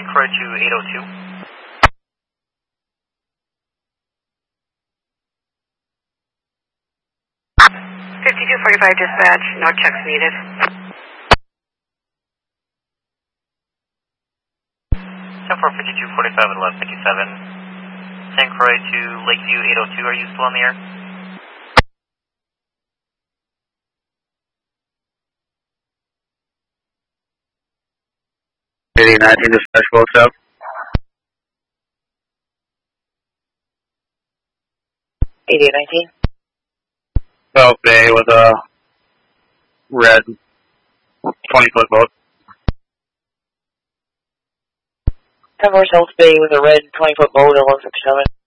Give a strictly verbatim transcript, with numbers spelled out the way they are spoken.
Saint Croix to eight oh two. fifty-two forty-five dispatch, no checks needed. ten four fifty-two forty-five at eleven fifty-seven. Saint Croix to Lakeview eight oh two, are you still in the air? eighty nineteen dispatch, what's up? eighty-eight nineteen. South Bay with a red twenty foot boat. ten four South Bay with a red twenty foot boat, eleven fifty-seven.